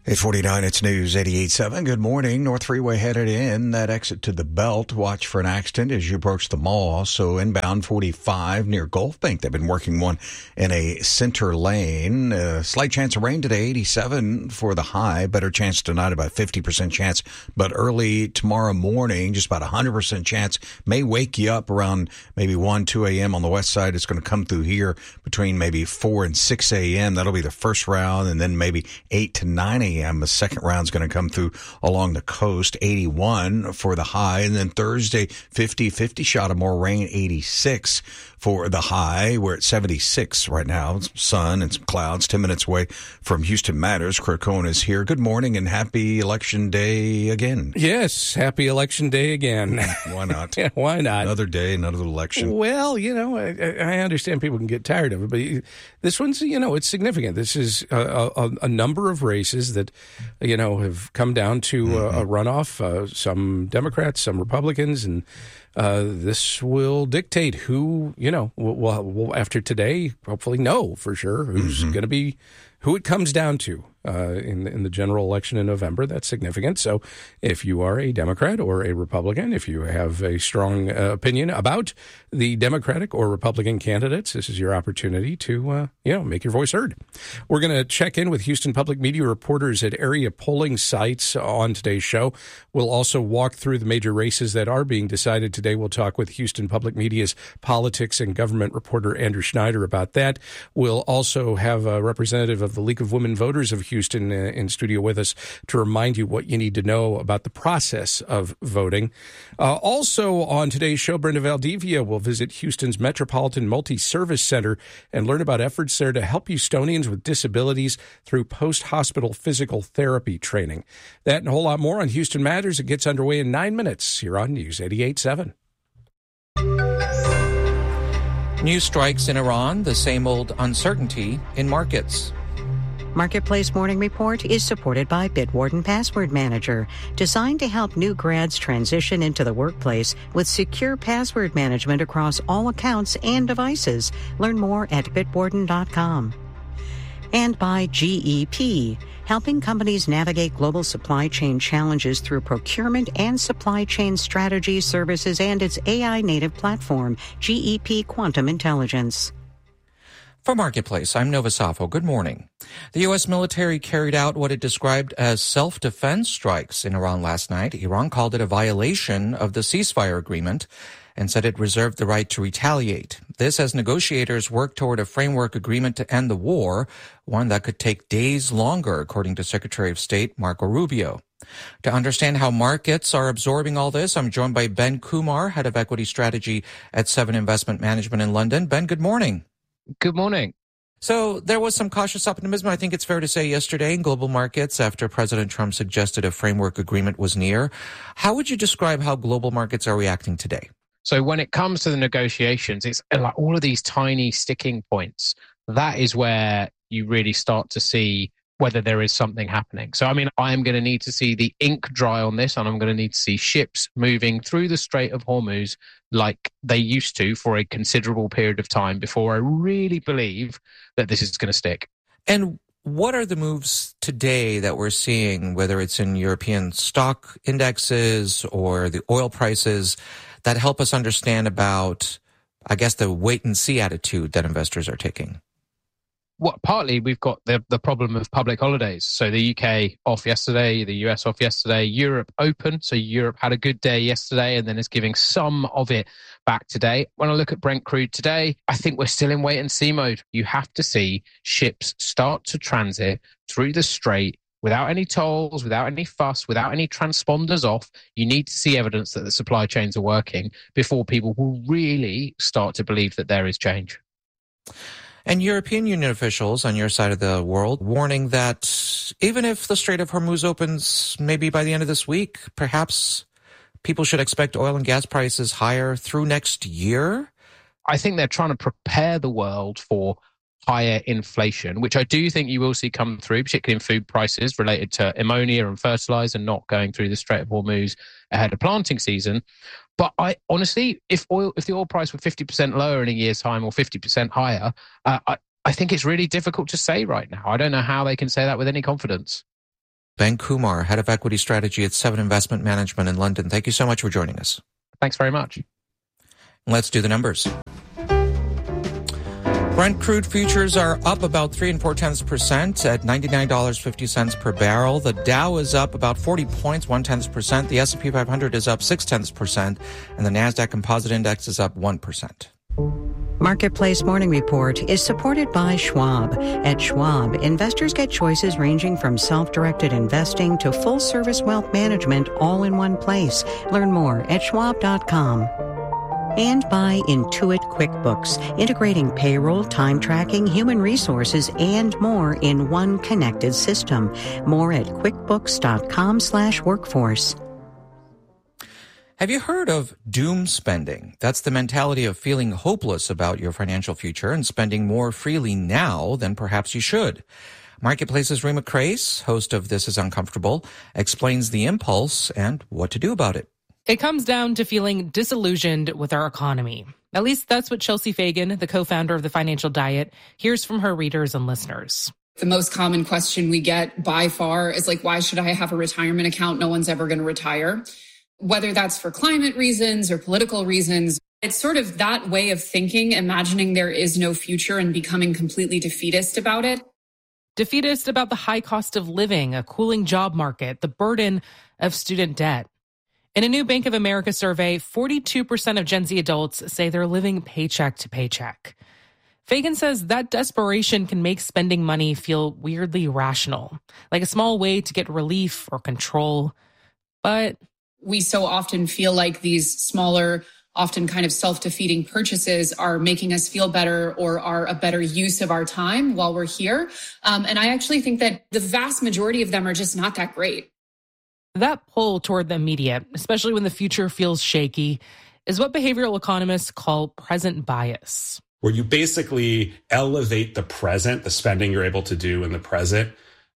849, it's News 88.7. Good morning. North Freeway headed in. That exit to the belt. Watch for an accident as you approach the mall. So inbound 45 near Gulf Bank. They've been working one in a center lane. Slight chance of rain today, 87 for the high. Better chance tonight, about 50% chance. But early tomorrow morning, just about 100% chance. May wake you up around maybe 1, 2 a.m. on the west side. It's going to come through here between maybe 4 and 6 a.m. That'll be the first round. And then maybe 8 to 9 a.m. The second round's going to come through along the coast, 81 for the high. And then Thursday, 50 shot of more rain, 86 for the high. We're at 76 right now. Sun and some clouds, 10 minutes away from Houston Matters. Kurt Cohen is here. Good morning and happy Election Day again. Yes, happy Election Day again. Why not? Yeah, why not? Another day, another election. Well, I understand people can get tired of it, but this one's, it's significant. This is a number of races that, have come down to a runoff. Some Democrats, some Republicans, and this will dictate who, we'll after today, hopefully know for sure who's going to be, who it comes down to in the general election in November. That's significant. So if you are a Democrat or a Republican, if you have a strong opinion about the Democratic or Republican candidates, this is your opportunity to, make your voice heard. We're going to check in with Houston Public Media reporters at area polling sites on today's show. We'll also walk through the major races that are being decided today. We'll talk with Houston Public Media's politics and government reporter Andrew Schneider about that. We'll also have a representative of the League of Women Voters of Houston in studio with us to remind you what you need to know about the process of voting. Also on today's show, Brenda Valdivia will visit Houston's Metropolitan Multi-Service Center and learn about efforts there to help Houstonians with disabilities through post-hospital physical therapy training. That and a whole lot more on Houston Matters. It gets underway in 9 minutes here on News 88.7. New strikes in Iran, the same old uncertainty in markets. Marketplace Morning Report is supported by Bitwarden Password Manager, designed to help new grads transition into the workplace with secure password management across all accounts and devices. Learn more at bitwarden.com. And by GEP, helping companies navigate global supply chain challenges through procurement and supply chain strategy services and its AI-native platform, GEP Quantum Intelligence. For Marketplace, I'm Nova Safo. Good morning. The U.S. military carried out what it described as self-defense strikes in Iran last night. Iran called it a violation of the ceasefire agreement and said it reserved the right to retaliate. This as negotiators work toward a framework agreement to end the war, one that could take days longer, according to Secretary of State Marco Rubio. To understand how markets are absorbing all this, I'm joined by Ben Kumar, head of equity strategy at Seven Investment Management in London. Ben, good morning. Good morning. So there was some cautious optimism, I think it's fair to say, yesterday in global markets after President Trump suggested a framework agreement was near. How would you describe how global markets are reacting today? So when it comes to the negotiations, it's like all of these tiny sticking points. That is where you really start to see whether there is something happening. So, I am going to need to see the ink dry on this, and I'm going to need to see ships moving through the Strait of Hormuz like they used to for a considerable period of time before I really believe that this is going to stick. And what are the moves today that we're seeing, whether it's in European stock indexes or the oil prices, that help us understand about, I guess, the wait-and-see attitude that investors are taking? Well, partly we've got the problem of public holidays. So the UK off yesterday, the US off yesterday, Europe open. So Europe had a good day yesterday and then is giving some of it back today. When I look at Brent crude today, I think we're still in wait and see mode. You have to see ships start to transit through the strait without any tolls, without any fuss, without any transponders off. You need to see evidence that the supply chains are working before people will really start to believe that there is change. And European Union officials on your side of the world warning that even if the Strait of Hormuz opens maybe by the end of this week, perhaps people should expect oil and gas prices higher through next year? I think they're trying to prepare the world for higher inflation, which I do think you will see come through, particularly in food prices related to ammonia and fertilizer not going through the Strait of Hormuz ahead of planting season. But I honestly, if the oil price were 50% lower in a year's time or 50% higher, I think it's really difficult to say right now. I don't know how they can say that with any confidence. Ben Kumar, Head of Equity Strategy at Seven Investment Management in London. Thank you so much for joining us. Thanks very much. Let's do the numbers. Brent crude futures are up about 3 4/10% at $99.50 per barrel. The Dow is up about 40 points, 0.1%. The S&P 500 is up 0.6%, and the Nasdaq Composite Index is up 1%. Marketplace Morning Report is supported by Schwab. At Schwab, investors get choices ranging from self-directed investing to full-service wealth management all in one place. Learn more at schwab.com. And by Intuit QuickBooks, integrating payroll, time tracking, human resources, and more in one connected system. More at quickbooks.com/workforce. Have you heard of doom spending? That's the mentality of feeling hopeless about your financial future and spending more freely now than perhaps you should. Marketplace's Rima Crace, host of This Is Uncomfortable, explains the impulse and what to do about it. It comes down to feeling disillusioned with our economy. At least that's what Chelsea Fagan, the co-founder of The Financial Diet, hears from her readers and listeners. The most common question we get by far is like, why should I have a retirement account? No one's ever going to retire. Whether that's for climate reasons or political reasons, it's sort of that way of thinking, imagining there is no future and becoming completely defeatist about it. Defeatist about the high cost of living, a cooling job market, the burden of student debt. In a new Bank of America survey, 42% of Gen Z adults say they're living paycheck to paycheck. Fagan says that desperation can make spending money feel weirdly rational, like a small way to get relief or control. But we so often feel like these smaller, often kind of self-defeating purchases are making us feel better or are a better use of our time while we're here. And I actually think that the vast majority of them are just not that great. That pull toward the immediate, especially when the future feels shaky, is what behavioral economists call present bias. Where you basically elevate the present, the spending you're able to do in the present,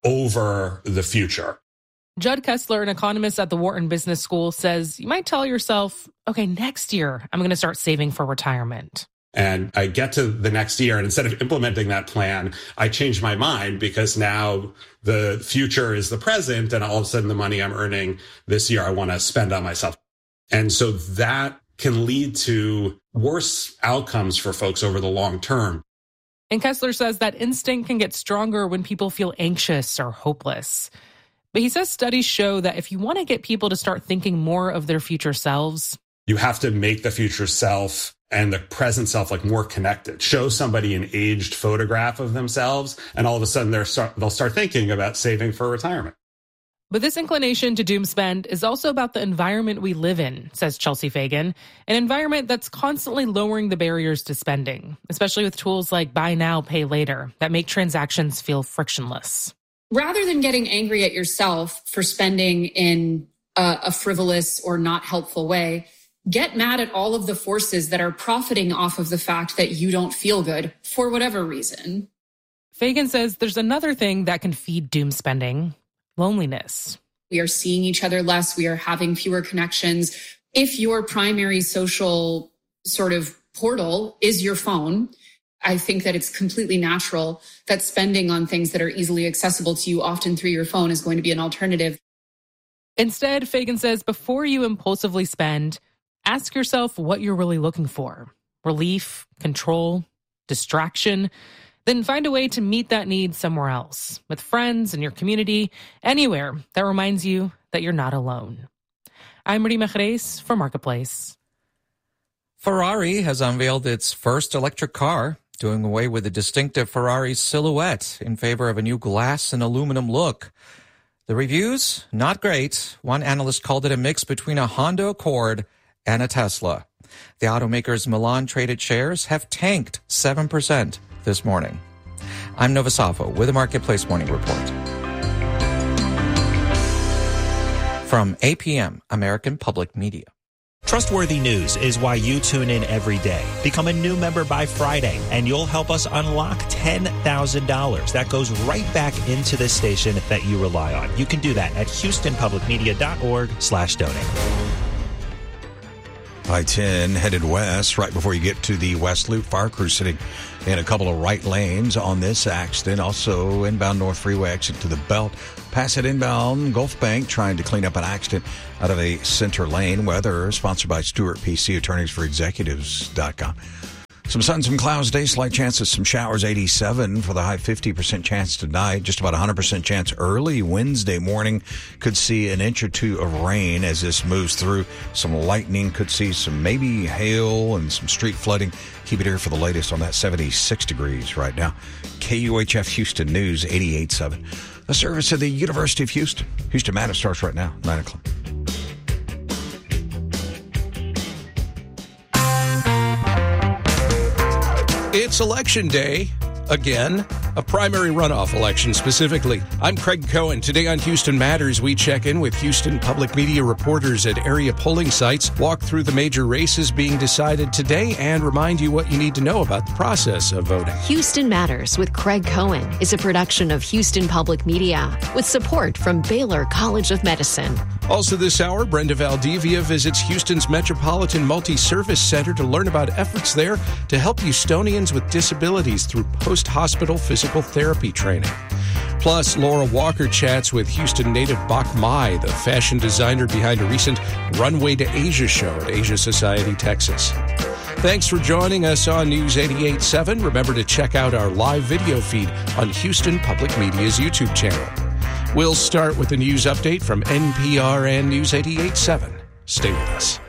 over the future. Judd Kessler, an economist at the Wharton Business School, says you might tell yourself, okay, next year I'm going to start saving for retirement. And I get to the next year, and instead of implementing that plan, I change my mind because now the future is the present, and all of a sudden the money I'm earning this year I want to spend on myself. And so that can lead to worse outcomes for folks over the long term. And Kessler says that instinct can get stronger when people feel anxious or hopeless. But he says studies show that if you want to get people to start thinking more of their future selves, you have to make the future self and the present self like more connected. Show somebody an aged photograph of themselves, and all of a sudden they'll start thinking about saving for retirement. But this inclination to doom spend is also about the environment we live in, says Chelsea Fagan, an environment that's constantly lowering the barriers to spending, especially with tools like buy now, pay later that make transactions feel frictionless. Rather than getting angry at yourself for spending in a frivolous or not helpful way, get mad at all of the forces that are profiting off of the fact that you don't feel good for whatever reason. Fagan says there's another thing that can feed doom spending: loneliness. We are seeing each other less. We are having fewer connections. If your primary social sort of portal is your phone, I think that it's completely natural that spending on things that are easily accessible to you, often through your phone, is going to be an alternative. Instead, Fagan says, before you impulsively spend, ask yourself what you're really looking for: relief, control, distraction. Then find a way to meet that need somewhere else, with friends, in your community, anywhere that reminds you that you're not alone. I'm Rima Crace for Marketplace. Ferrari has unveiled its first electric car, doing away with the distinctive Ferrari silhouette in favor of a new glass and aluminum look. The reviews, not great. One analyst called it a mix between a Honda Accord and a Tesla. The automaker's Milan-traded shares have tanked 7% this morning. I'm Nova Safo with a Marketplace Morning Report. From APM, American Public Media. Trustworthy News is why you tune in every day. Become a new member by Friday, and you'll help us unlock $10,000. That goes right back into this station that you rely on. You can do that at HoustonPublicMedia.org/donate. I-10 headed west right before you get to the West Loop. Fire crew sitting in a couple of right lanes on this accident. Also inbound North Freeway exit to the belt. Pass it inbound Gulf Bank trying to clean up an accident out of a center lane. Weather sponsored by Stewart PC, attorneys for executives.com. Some sun, some clouds today, slight chances, some showers, 87 for the high, 50% chance tonight, just about 100% chance early Wednesday morning. Could see an inch or two of rain as this moves through. Some lightning, could see some maybe hail and some street flooding. Keep it here for the latest on that. 76 degrees right now. KUHF Houston News 88.7. The service of the University of Houston. Houston Matters starts right now, 9 o'clock. It's Election Day, again, a primary runoff election specifically. I'm Craig Cohen. Today on Houston Matters, we check in with Houston public media reporters at area polling sites, walk through the major races being decided today, and remind you what you need to know about the process of voting. Houston Matters with Craig Cohen is a production of Houston Public Media with support from Baylor College of Medicine. Also this hour, Brenda Valdivia visits Houston's Metropolitan Multi-Service Center to learn about efforts there to help Houstonians with disabilities through post-hospital physical therapy training. Plus, Laura Walker chats with Houston native Bach Mai, the fashion designer behind a recent Runway to Asia show at Asia Society, Texas. Thanks for joining us on News 88.7. Remember to check out our live video feed on Houston Public Media's YouTube channel. We'll start with a news update from NPR and News 88.7. Stay with us.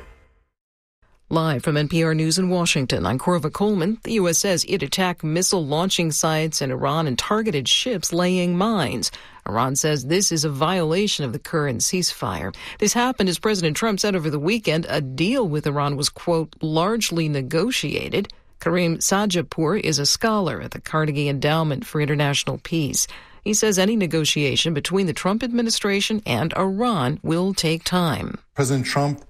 Live from NPR News in Washington, I'm Corva Coleman. The U.S. says it attacked missile launching sites in Iran and targeted ships laying mines. Iran says this is a violation of the current ceasefire. This happened as President Trump said over the weekend a deal with Iran was, quote, largely negotiated. Karim Sajapour is a scholar at the Carnegie Endowment for International Peace. He says any negotiation between the Trump administration and Iran will take time. President Trump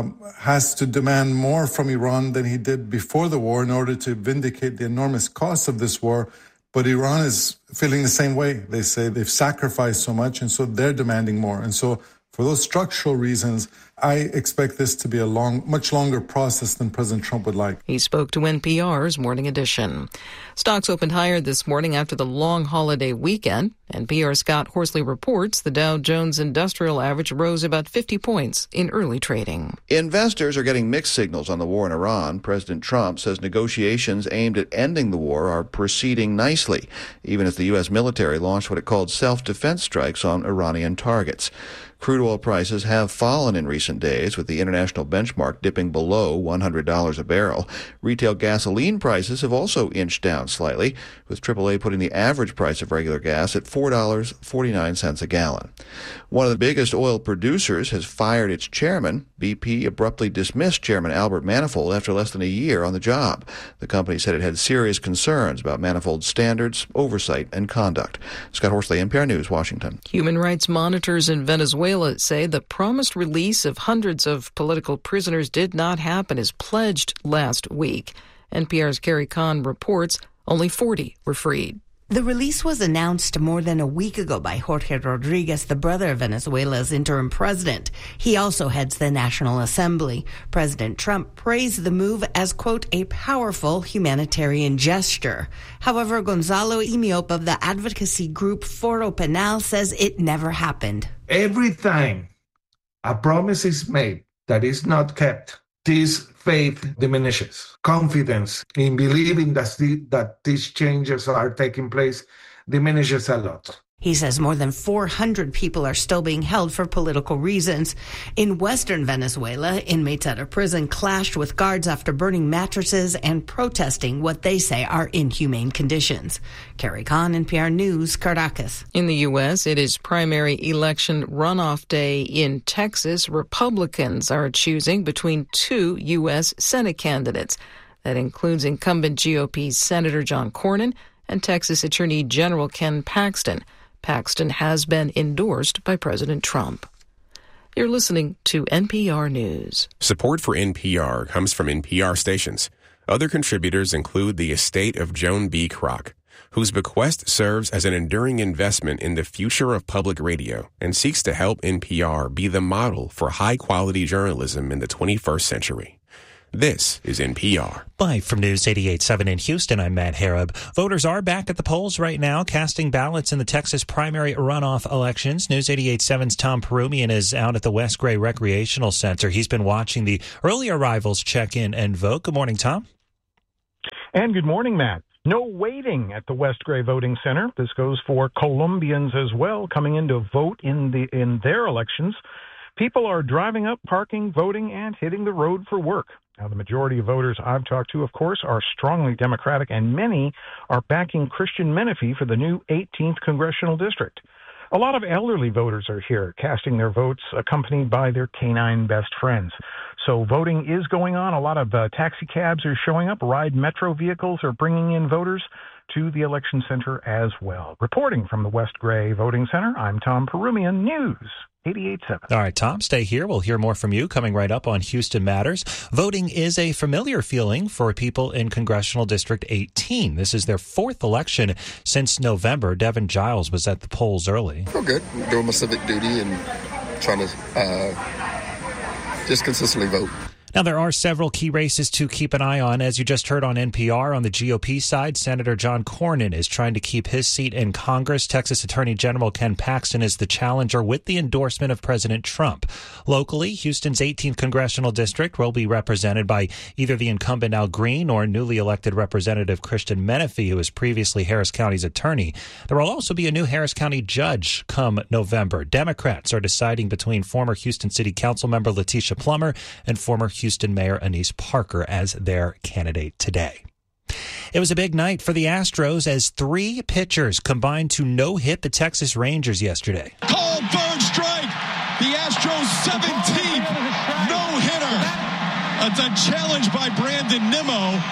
has to demand more from Iran than he did before the war in order to vindicate the enormous cost of this war. But Iran is feeling the same way. They say they've sacrificed so much, and so they're demanding more. And so for those structural reasons, I expect this to be a much longer process than President Trump would like. He spoke to NPR's Morning Edition. Stocks opened higher this morning after the long holiday weekend. NPR's Scott Horsley reports the Dow Jones Industrial Average rose about 50 points in early trading. Investors are getting mixed signals on the war in Iran. President Trump says negotiations aimed at ending the war are proceeding nicely, even as the U.S. military launched what it called self-defense strikes on Iranian targets. Crude oil prices have fallen in recent days, with the international benchmark dipping below $100 a barrel. Retail gasoline prices have also inched down slightly, with AAA putting the average price of regular gas at $4.49 a gallon. One of the biggest oil producers has fired its chairman. BP abruptly dismissed Chairman Albert Manifold after less than a year on the job. The company said it had serious concerns about Manifold's standards, oversight, and conduct. Scott Horsley, NPR News, Washington. Human rights monitors in Venezuela say the promised release of hundreds of political prisoners did not happen as pledged last week. NPR's Carrie Kahn reports only 40 were freed. The release was announced more than a week ago by Jorge Rodriguez, the brother of Venezuela's interim president. He also heads the National Assembly. President Trump praised the move as, quote, a powerful humanitarian gesture. However, Gonzalo Imiop of the advocacy group Foro Penal says it never happened. Every time a promise is made that is not kept, this faith diminishes. Confidence in believing that these changes are taking place diminishes a lot. He says more than 400 people are still being held for political reasons. In western Venezuela, inmates at a prison clashed with guards after burning mattresses and protesting what they say are inhumane conditions. Carrie Kahn, NPR News, Caracas. In the U.S., it is primary election runoff day in Texas. Republicans are choosing between two U.S. Senate candidates. That includes incumbent GOP Senator John Cornyn and Texas Attorney General Ken Paxton. Paxton has been endorsed by President Trump. You're listening to NPR News. Support for NPR comes from NPR stations. Other contributors include the estate of Joan B. Kroc, whose bequest serves as an enduring investment in the future of public radio and seeks to help NPR be the model for high-quality journalism in the 21st century. This is NPR. Live from News 88.7 in Houston, I'm Matt Harab. Voters are back at the polls right now, casting ballots in the Texas primary runoff elections. News 88.7's Tom Perumian is out at the West Gray Recreational Center. He's been watching the early arrivals check in and vote. Good morning, Tom. And good morning, Matt. No waiting at the West Gray Voting Center. This goes for Colombians as well, coming in to vote in their elections. People are driving up, parking, voting, and hitting the road for work. Now, the majority of voters I've talked to, of course, are strongly Democratic, and many are backing Christian Menifee for the new 18th Congressional District. A lot of elderly voters are here, casting their votes accompanied by their canine best friends. So voting is going on. A lot of taxi cabs are showing up. Ride Metro vehicles are bringing in voters to the election center as well. Reporting from the West Gray Voting Center, I'm Tom Perumian, News 88.7. All right, Tom, stay here. We'll hear more from you coming right up on Houston Matters. Voting is a familiar feeling for people in Congressional District 18. This is their fourth election since November. Devin Giles was at the polls early. I feel good. Doing my civic duty and trying to just consistently vote. Now, there are several key races to keep an eye on. As you just heard on NPR, on the GOP side, Senator John Cornyn is trying to keep his seat in Congress. Texas Attorney General Ken Paxton is the challenger with the endorsement of President Trump. Locally, Houston's 18th Congressional District will be represented by either the incumbent Al Green or newly elected Representative Christian Menifee, who was previously Harris County's attorney. There will also be a new Harris County judge come November. Democrats are deciding between former Houston City Council member Letitia Plummer and former Houston Mayor Annise Parker as their candidate today. It was a big night for the Astros as three pitchers combined to no-hit the Texas Rangers yesterday. Called third strike. The Astros 17th no-hitter. It's a challenge by Brandon Nimmo.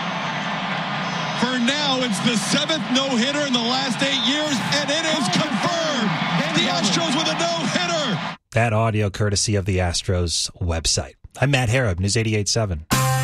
For now, it's the seventh no-hitter in the last 8 years, and it is confirmed. The Astros with a no-hitter. That audio courtesy of the Astros website. I'm Matt Harab, News 88.7.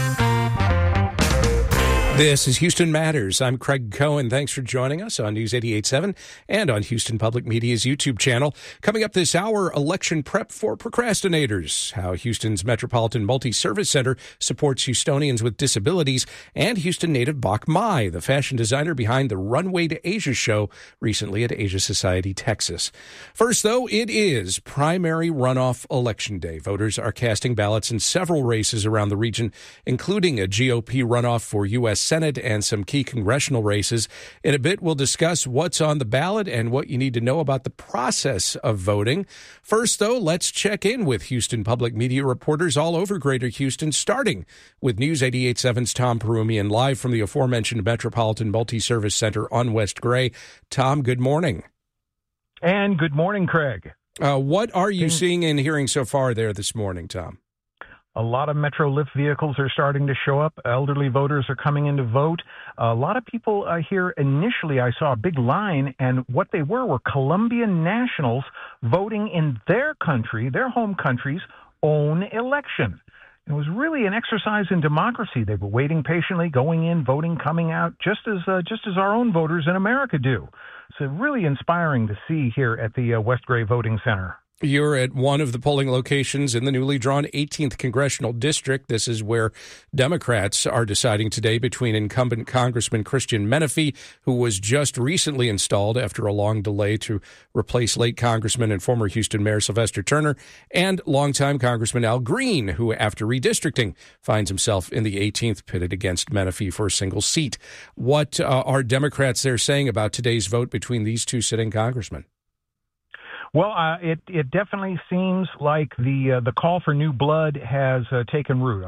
This is Houston Matters. I'm Craig Cohen. Thanks for joining us on News 88.7 and on Houston Public Media's YouTube channel. Coming up this hour, election prep for procrastinators, how Houston's Metropolitan Multi-Service Center supports Houstonians with disabilities, and Houston native Bach Mai, the fashion designer behind the Runway to Asia show recently at Asia Society, Texas. First, though, it is primary runoff election day. Voters are casting ballots in several races around the region, including a GOP runoff for U.S. Senate and some key congressional races. In a bit, we'll discuss what's on the ballot and what you need to know about the process of voting. First, though, let's check in with Houston Public Media reporters all over Greater Houston, starting with News 88.7's Tom Perumian, live from the aforementioned Metropolitan Multi-Service Center on West Gray. Tom, good morning. And good morning, Craig. What are you seeing and hearing so far there this morning, Tom? A lot of Metro Lift vehicles are starting to show up. Elderly voters are coming in to vote. A lot of people here initially, I saw a big line, and what they were Colombian nationals voting in their country, their home country's own election. It was really an exercise in democracy. They were waiting patiently, going in, voting, coming out, just as our own voters in America do. So really inspiring to see here at the West Gray Voting Center. You're at one of the polling locations in the newly drawn 18th Congressional District. This is where Democrats are deciding today between incumbent Congressman Christian Menifee, who was just recently installed after a long delay to replace late Congressman and former Houston Mayor Sylvester Turner, and longtime Congressman Al Green, who, after redistricting, finds himself in the 18th, pitted against Menifee for a single seat. What are Democrats there saying about today's vote between these two sitting congressmen? Well, it definitely seems like the call for new blood has taken root.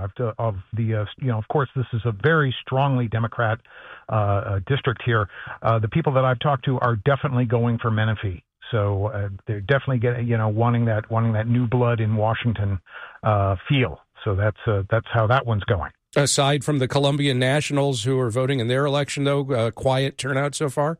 Of course, this is a very strongly Democrat district here. The people that I've talked to are definitely going for Menifee. So they're definitely wanting that new blood in Washington feel. So that's how that one's going. Aside from the Colombian nationals who are voting in their election, though, quiet turnout so far?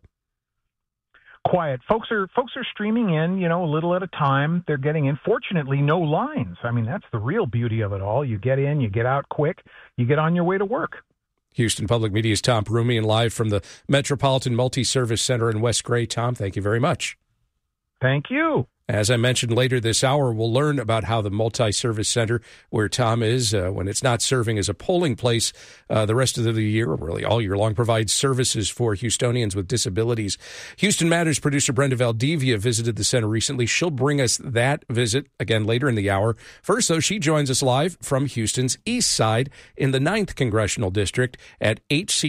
Quiet. Folks are streaming in, a little at a time. They're getting in. Fortunately, no lines. I mean, that's the real beauty of it all. You get in, you get out quick, you get on your way to work. Houston Public Media's Tom Perumian, live from the Metropolitan Multi-Service Center in West Gray. Tom, thank you very much. Thank you. As I mentioned, later this hour, we'll learn about how the multi-service center where Tom is, when it's not serving as a polling place the rest of the year, really all year long, provides services for Houstonians with disabilities. Houston Matters producer Brenda Valdivia visited the center recently. She'll bring us that visit again later in the hour. First, though, she joins us live from Houston's east side in the 9th Congressional District at HC